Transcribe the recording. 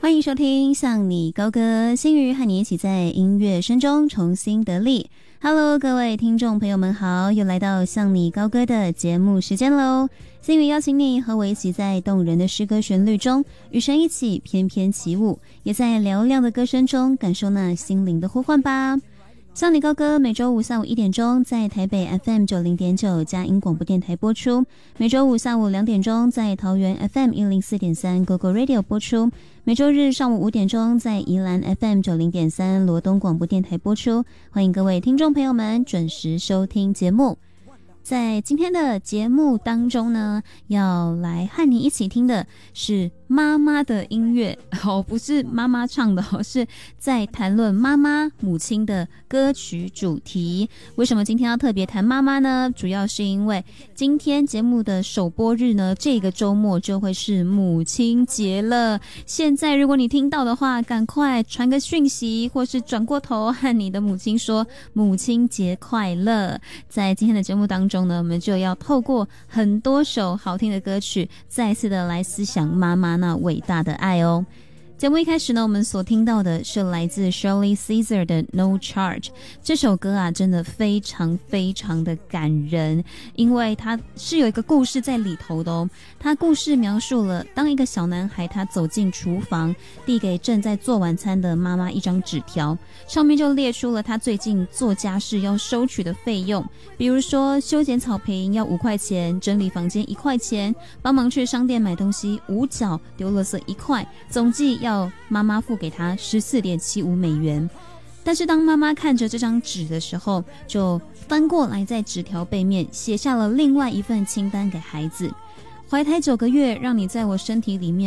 欢迎收听向你高歌，心瑜和你一起在音乐声中重新得力。Hello， 各位听众朋友们好，又来到向你高歌的节目时间喽。心瑜邀请你和我一起在动人的诗歌旋律中与神一起翩翩起舞，也在嘹亮的歌声中感受那心灵的呼唤吧。向你高歌每周五下午1点钟在台北 FM 90.9佳音广播电台播出，每周五下午2点钟在桃园 FM 104.3 GoGo Radio 播出，每周日上午5点钟在宜兰 FM 90.3罗东广播电台播出。欢迎各位听众朋友们准时收听节目。在今天的节目当中呢，要来和你一起听的是妈妈的音乐不是妈妈唱的是在谈论妈妈母亲的歌曲主题。为什么今天要特别谈妈妈呢？主要是因为今天节目的首播日呢，这个周末就会是母亲节了。现在如果你听到的话，赶快传个讯息，或是转过头和你的母亲说母亲节快乐。在今天的节目当中呢，我们就要透过很多首好听的歌曲，再次的来思想妈妈那伟大的爱哦。节目一开始呢，我们所听到的是来自 Shirley Caesar 的 No Charge。 这首歌啊，真的非常非常的感人，因为它是有一个故事在里头的哦。它故事描述了当一个小男孩他走进厨房，递给正在做晚餐的妈妈一张纸条，上面就列出了他最近做家事要收取的费用，比如说修剪草坪要5块钱，整理房间1块钱，帮忙去商店买东西5角，丢垃圾1块，总计要妈妈付给他14.75美元。但是当妈妈看着这张纸的时候，就翻过来在纸条背面写下了另外一份清单给孩子：怀胎9个月，让你在我身体里面